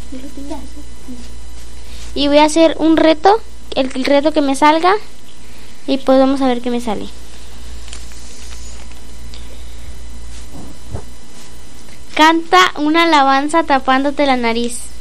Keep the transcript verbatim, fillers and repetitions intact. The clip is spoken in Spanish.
Y voy a hacer un reto, el, el reto que me salga, y pues vamos a ver qué me sale. Canta una alabanza tapándote la nariz.